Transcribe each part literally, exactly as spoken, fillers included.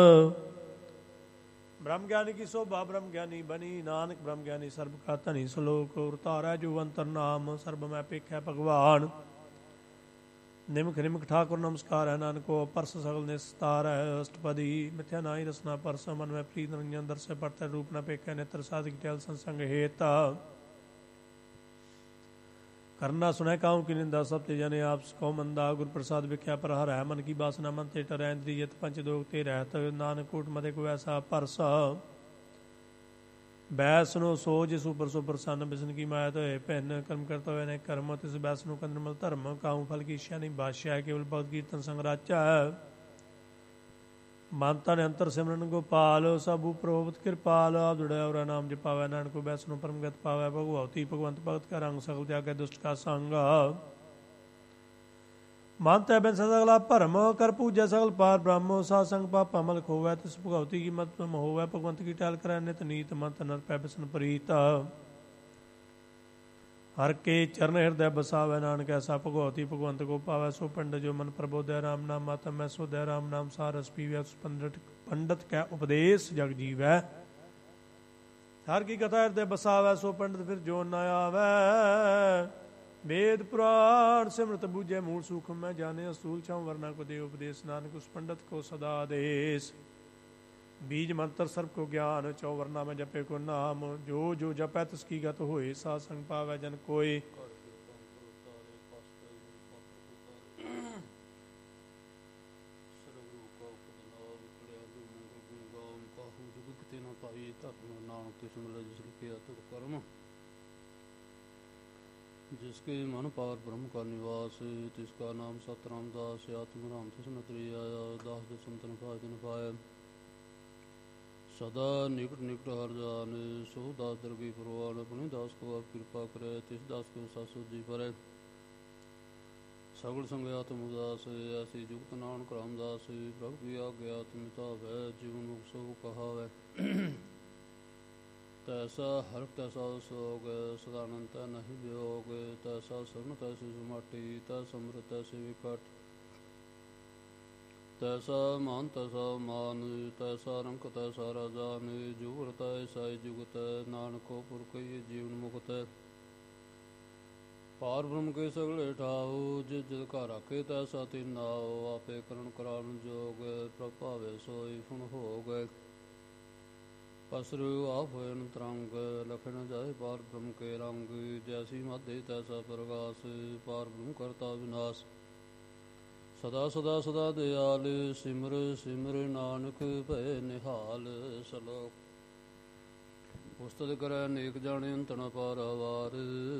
ब्रह्म ज्ञानी की शोभा ब्रह्म ज्ञानी बनी, नानक ब्रह्म ज्ञानी सर्ब का धनी। सलोक उतारै जो अंतर नाम, सर्ब मैं पेखै भगवान। निमख निमख ठाकुर नमस्कार है, नानको परस सगल निस्तार है। अष्टपदी मिथ्या नाई रसना परस, मन में प्रीत रंजन दर्श परत। रूप न पेखै नेत्र साधिक टैल संसंग हेत। करना सुनै काहू की निंदा, सब ते जने आप कौ मंदा। गुर प्रसाद विख्या पर हर है, मन की बासना मन ते टरै। इंद्रियत पंच दोग ते रहत, नानक कूट मदे को ऐसा परस। बैसनो सो जिसु परसो प्रसन्न, बिसन की माया तो है भिन्न। कर्म करता हुए ने कर्म, तिस बैसनो कंदरमल धर्म। काहू फल की इच्छा नहीं बादशाह है, केवल भगत कीर्तन संग राचा है। मानता ने अंतर सिमरन गोपाल, सब उपरोक्त कृपाल। आप जुड़े और नाम जपावै, नानक को बैसनो परमगत पावै। भगवती भगवंत भगत का रंग, सकल त्यागै दुष्ट का संग। मानता बिन सगला भरम, कर पूजै सकल पार ब्रह्म। सा संग पापा मल खोवै, तिस भगवती की मत में होवै। भगवंत की टहल करै नित नीत, मंत नर पै बिसन प्रीत। हर के चरण हृदय बसावै, नानक ऐसा भगवती भगवंत को पावै। सो पंडित जो मन प्रबोधै, राम नाम माता मैं सोधै। राम नाम सारस पीवै, उस पंडित पंडित कै उपदेश जग जीवै। हर की कथा हृदय बसावै, सो पंडित फिर जो न आवै। वेद पुराण सिमरत बूझे, मूल सूक्ष्म मैं जाने। असूल छाऊं वर्णा को दे उपदेश, नानक उस पंडित को सदा आदेश। बीज मंत्र सर्व को ज्ञान, चौवर्णा में जपे को नाम। जो जो जपै तिसकी गत होए, सा संग पावै जन कोय। जिसके मन पार ब्रह्म का निवास, तिसका नाम सतराम दास। आत्म राम तिस नतरी आया, दास दसम तन पाय तन पाय। सदा निकट निकट हर जान, सो दास दरगी परवान। अपने दास को आप कृपा करे, तिस दास को सासु जी परे। सगल संग आत्म उदास, ऐसी जुगत नानक रामदास। प्रभु की आज्ञा आत्मिता भै, जीवन मुख सो कहावै। तैसा हर तैसा सोग, सदानंद नहीं वियोग। तैसा स्वर्ण तैसी सुमाटी, तैसा अमृत तैसे विकट। तैसा मान तैसा मान, तैसा रंक तैसा राजान। जो व्रत ऐसा जुगत, नानको पुरख ये जीवन मुक्त। पार ब्रह्म के सगले ठाओ, जिस जिस का राखे तैसा तिन नाओ। आपे करण करान जोग, प्रभावे सोई फुण हो गए। पसरु आप होयन तरंग, लखन जाए पार ब्रह्म के रंग। जैसी मध्य तैसा प्रकाश, पार ब्रह्म करता विनाश। सदा सदा सदा दयाल, सिमर सिमर नानक भय निहाल। सलोक पुस्तक करै नेक जाने, अंतन पारावार।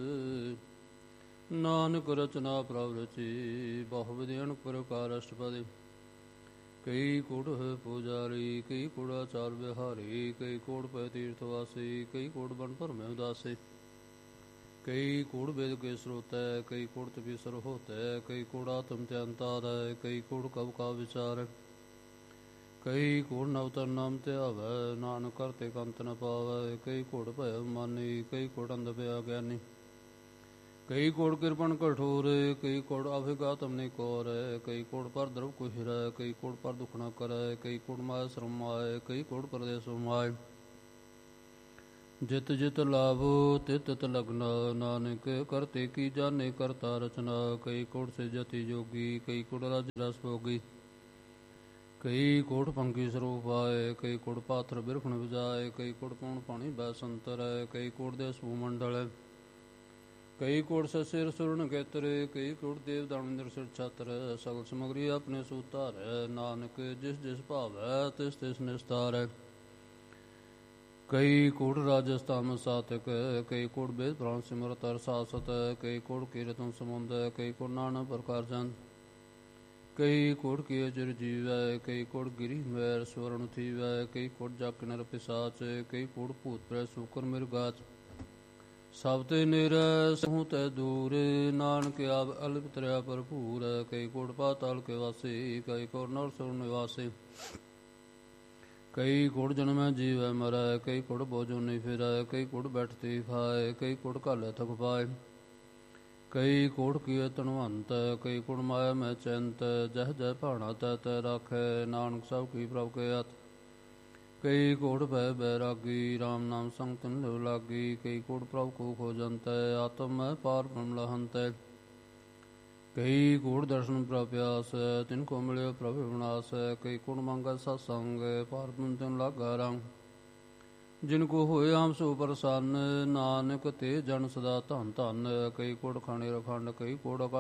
नानक रचना प्रभ रची, बहु विधि अनेक प्रकार अष्टपदी। कई कोट है पुजारी, कई कोट आचार बिहारी। कई कोट पै तीर्थवासी, कई कोट बन पर में उदासी। कई कोट वेद के स्रोत है, कई कोट तपीसर होते। कई कोट आत्म त्यंतार है, कई कोट कब का विचार। कई कोट नवतर नाम त्यावै, नानक करते कंत न पावै। कई कोट भय मानी, कई कोट अंध भया ज्ञानी। कई कोट कृपण कठोर, कई कोट अभिघात हमने कौर। कई कोट पर द्रव को हिर, कई कोट पर दुख न कर। कई कोट माय श्रम आय, कई कोट प्रदेश माय। जित जित लाभो तित तित लग्न, नानक करते की जाने करता रचना। कई कोट से जति जोगी, कई कोट राज रस भोगी। कई कोट पंखी स्वरूप आए, कई कोट पात्र बिरखण बजाए। कई कोट पौन पानी बैसंतर, कई कोट देश भूमंडल। कई कोट सिर सुरण केतरे, कई कोट देव दानंदर सिर छत्र। सगल सामग्री अपने सूतार, नानक जिस जिस भाव है तिस तिस निस्तार। कई कोट राजस्थान सातक, कई कोट वेद पुराण सिमरत हर सासत। कई कोट कीर्तन समुंद, कई कोट नाना प्रकार चंद। कई कोट किए चिर जीवै, कई कोट गिरी मैर स्वर्ण थीवै। कई कोट जाक नर पिसाच, कई कोट भूत प्रेत सूकर मृगाच। सब ते निरै सहु तै दूर, नानक आप अलिप तरया भरपूर। कई कोट पाताल के वासी, कई कोट नर सुर निवासी। कई कोट जन्मै जीवै मरै, कई कोट बोझो नहीं फिरै। कई कोट बैठती खाए, कई कोट काले थक पाए। ਕਈ ਕੋੜ ਕੀਏ ਧਨਵੰਤ ਕਈ ਕੁੜ ਮਾਇਆ ਮੈਂ ਚਿੰਤ ਜਹ ਜਹ ਭਾਣਾ ਤੈ ਤੈ ਰਾਖੈ ਨਾਨਕ ਸਭ ਕੀ ਪ੍ਰਭ ਕੇ ਹੱਥ ਕਈ ਕੋੜ ਭੈ ਬੈਰਾਗੀ ਰਾਮ ਨਾਮ ਸੰਗ ਤਿਨ ਲਿਵ ਲਾਗੀ ਕਈ ਕੋੜ ਪ੍ਰਭ ਕੋ ਖੋਜੰਤੈ ਆਤਮ ਮੈਂ ਪਾਰ ਬ੍ਰਹਮ ਲਹੰਤੈ ਕਈ ਕੋੜ ਦਰਸ਼ਨ ਪ੍ਰਪਿਆਸ ਤਿਨ ਕੋ ਮਿਲਿਓ ਪ੍ਰਭ ਵਿਨਾਸ਼ ਕਈ ਕੋੜ ਮੰਗਲ ਸਤਸੰਗ ਪਾਰ ਬ੍ਰਹਮ ਤਿਨ ਲਾਗਾ ਰੰਗ ਜਿਨ ਕੋ ਹੋਏ ਆਮ ਸੋ ਪ੍ਰਸੰਨ ਨਾਨਕ ਤੇ ਜਨ ਸਦਾ ਧਨ ਧਨ ਕਈ ਕੋੜ ਖਾਣੇ ਰਖੰਡ ਕਈ ਕੋੜ